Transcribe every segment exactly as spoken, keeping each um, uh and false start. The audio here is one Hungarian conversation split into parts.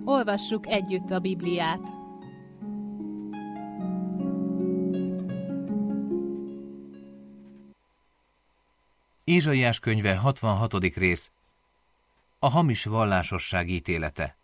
Olvassuk együtt a Bibliát. Ézsaiás könyve hatvanhatodik rész. A hamis vallásosság ítélete.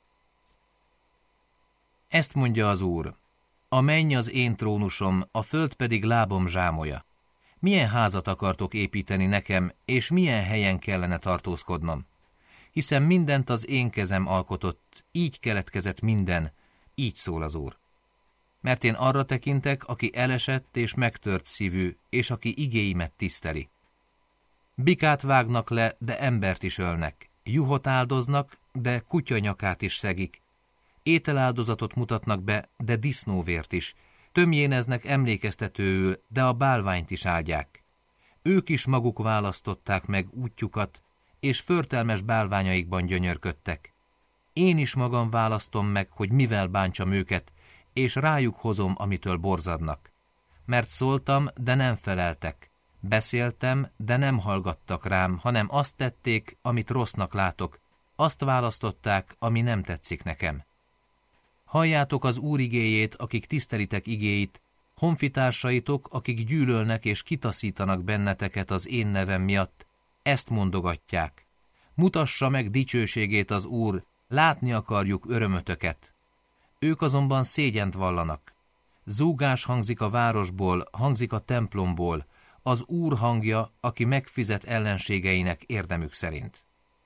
Ezt mondja az Úr: a menny az én trónusom, a föld pedig lábom zsámolya. Milyen házat akartok építeni nekem, és milyen helyen kellene tartózkodnom? Hiszen mindent az én kezem alkotott, így keletkezett minden, így szól az Úr. Mert én arra tekintek, aki elesett és megtört szívű, és aki igéimet tiszteli. Bikát vágnak le, de embert is ölnek. Juhot áldoznak, de kutya nyakát is szegik. Ételáldozatot mutatnak be, de disznóvért is. Tömjéneznek emlékeztetőül, de a bálványt is áldják. Ők is maguk választották meg útjukat, és förtelmes bálványaikban gyönyörködtek. Én is magam választom meg, hogy mivel bántsam őket, és rájuk hozom, amitől borzadnak. Mert szóltam, de nem feleltek. Beszéltem, de nem hallgattak rám, hanem azt tették, amit rossznak látok, azt választották, ami nem tetszik nekem. Halljátok az Úr igéjét, akik tisztelitek igéit, honfitársaitok, akik gyűlölnek és kitaszítanak benneteket az én nevem miatt, ezt mondogatják. Mutassa meg dicsőségét az Úr, látni akarjuk örömötöket. Ők azonban szégyent vallanak. Zúgás hangzik a városból, hangzik a templomból, az Úr hangja, aki megfizet ellenségeinek érdemük szerint.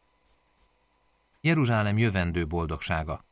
Jeruzsálem jövendő boldogsága.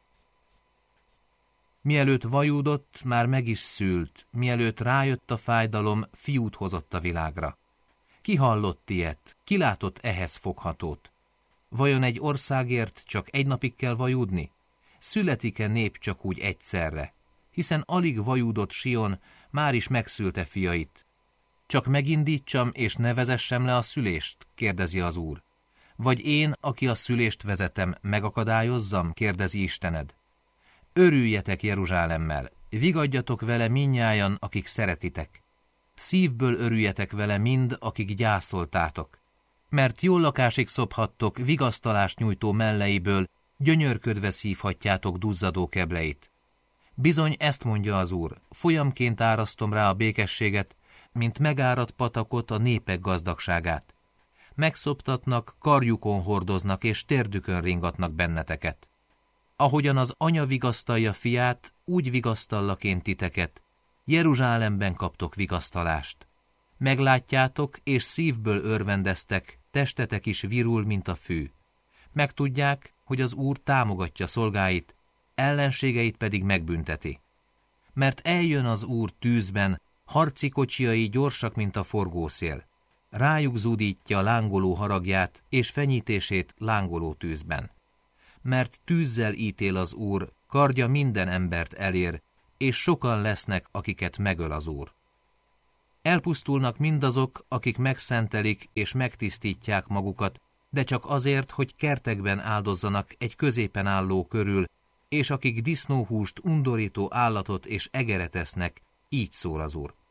Mielőtt vajúdott, már meg is szült, mielőtt rájött a fájdalom, fiút hozott a világra. Ki hallott ilyet, ki látott ehhez foghatót? Vajon egy országért csak egy napig kell vajúdni? Születik-e nép csak úgy egyszerre? Hiszen alig vajúdott Sion, már is megszülte fiait. Csak megindítsam és ne vezessem le a szülést? Kérdezi az Úr. Vagy én, aki a szülést vezetem, megakadályozzam? Kérdezi Istened. Örüljetek Jeruzsálemmel, vigadjatok vele mindnyájan, akik szeretitek. Szívből örüljetek vele mind, akik gyászoltátok. Mert jól lakásig szophattok vigasztalást nyújtó melleiből, gyönyörködve szívhatjátok duzzadó kebleit. Bizony ezt mondja az Úr, folyamként árasztom rá a békességet, mint megáradt patakot a népek gazdagságát. Megszoptatnak, karjukon hordoznak és térdükön ringatnak benneteket. Ahogyan az anya vigasztalja fiát, úgy vigasztallak én titeket. Jeruzsálemben kaptok vigasztalást. Meglátjátok, és szívből örvendeztek, testetek is virul, mint a fű. Megtudják, hogy az Úr támogatja szolgáit, ellenségeit pedig megbünteti. Mert eljön az Úr tűzben, harci kocsiai gyorsak, mint a forgószél. Rájuk zúdítja lángoló haragját és fenyítését lángoló tűzben. Mert tűzzel ítél az Úr, kardja minden embert elér, és sokan lesznek, akiket megöl az Úr. Elpusztulnak mindazok, akik megszentelik és megtisztítják magukat, de csak azért, hogy kertekben áldozzanak egy középen álló körül, és akik disznóhúst, undorító állatot és egeret esznek, így szól az Úr.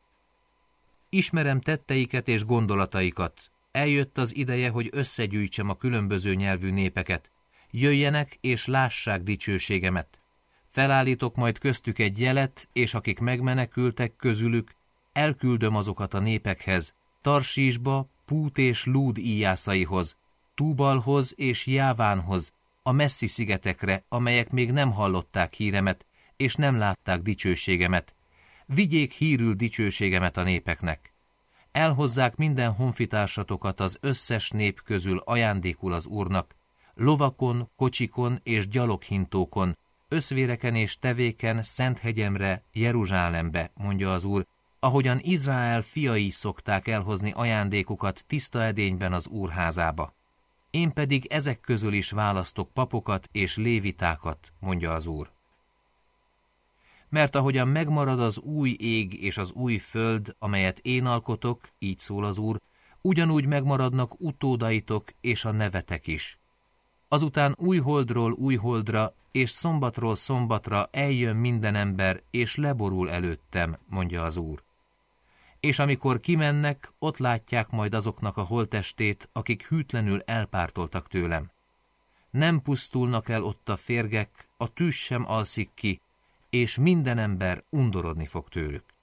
Ismerem tetteiket és gondolataikat, eljött az ideje, hogy összegyűjtsem a különböző nyelvű népeket, jöjjenek és lássák dicsőségemet. Felállítok majd köztük egy jelet, és akik megmenekültek közülük, elküldöm azokat a népekhez, Tarsísba, Pút és Lúd íjászaihoz, Túbalhoz és Jávánhoz, a messzi szigetekre, amelyek még nem hallották híremet, és nem látták dicsőségemet. Vigyék hírül dicsőségemet a népeknek. Elhozzák minden honfitársatokat az összes nép közül ajándékul az Úrnak, lovakon, kocsikon és gyaloghintókon, összvéreken és tevéken Szenthegyemre, Jeruzsálembe, mondja az Úr, ahogyan Izrael fiai szokták elhozni ajándékokat tiszta edényben az Úr házába. Én pedig ezek közül is választok papokat és lévitákat, mondja az Úr. Mert ahogyan megmarad az új ég és az új föld, amelyet én alkotok, így szól az Úr, ugyanúgy megmaradnak utódaitok és a nevetek is. Azután új holdról új holdra, és szombatról szombatra eljön minden ember, és leborul előttem, mondja az Úr. És amikor kimennek, ott látják majd azoknak a holttestét, akik hűtlenül elpártoltak tőlem. Nem pusztulnak el ott a férgek, a tűz sem alszik ki, és minden ember undorodni fog tőlük.